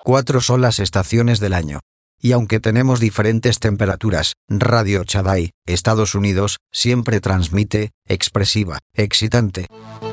4 son las estaciones del año. Y aunque tenemos diferentes temperaturas, Radio Shaddai, Estados Unidos, siempre transmite, expresiva, excitante.